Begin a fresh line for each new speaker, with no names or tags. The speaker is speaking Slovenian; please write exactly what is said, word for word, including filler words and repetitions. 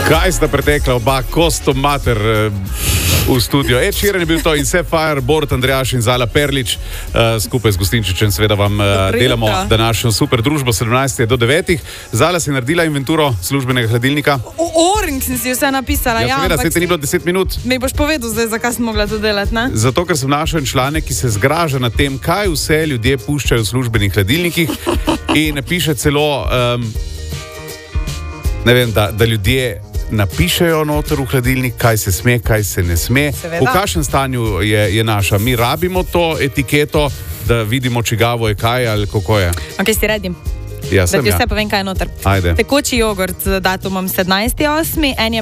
Kaj sta pretekla oba kostom mater v studio? Ed Sheeran je bil to in Sapphire, Borut Andrejaš in Zala Perlič. Uh, skupaj z Gustinčičem seveda vam uh, delamo današnjo super družbo sedemnajstih do devetih. Zala si naredila inventuro službenega hladilnika.
Oring sem si vse napisala.
Ja, seveda, saj te ni bilo deset minut.
Mi boš povedal zdaj, zakaj sem mogla to delati, ne?
Zato, ker sem našel en članek, ki se zgraža nad tem, kaj vse ljudje puščajo v službenih hladilnikih in piše celo, um, ne vem, da, da ljudje napišejo noter v hladilnik, kaj se sme, kaj se ne sme.
Seveda.
V kakšnem stanju je, je naša? Mi rabimo to etiketo, da vidimo, čigavo je kaj ali kako je.
Ok, si redim.
Ja,
da
sem
ti
ja.
vse povem, kaj je noter.
Ajde.
Tekoči jogurt z datumom sedemnajsti osmi, en je